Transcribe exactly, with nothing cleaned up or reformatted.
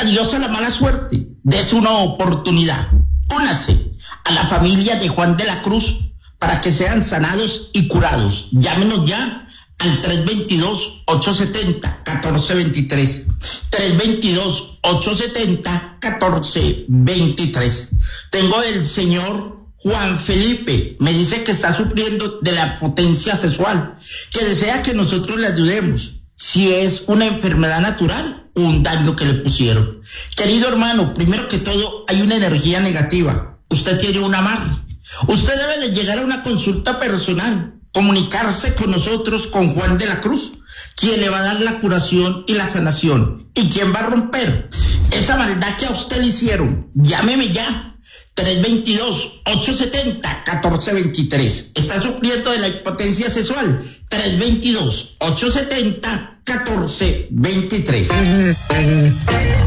adiós a la mala suerte. Des una oportunidad. Únase a la familia de Juan de la Cruz para que sean sanados y curados. Llámenos ya al tres dos dos, ocho siete cero, uno cuatro dos tres. tres dos dos, ocho siete cero, uno cuatro dos tres. Tengo el señor Juan Felipe, me dice que está sufriendo de la impotencia sexual, que desea que nosotros le ayudemos. Si es una enfermedad natural o un daño que le pusieron. Querido hermano, primero que todo hay una energía negativa. Usted tiene un amarre. Usted debe de llegar a una consulta personal, comunicarse con nosotros, con Juan de la Cruz, quien le va a dar la curación y la sanación. ¿Y quién va a romper esa maldad que a usted le hicieron? Llámeme ya. tres dos dos, ocho siete cero, uno cuatro dos tres. ¿Está sufriendo de la impotencia sexual? tres dos dos, ocho siete cero, uno cuatro dos tres.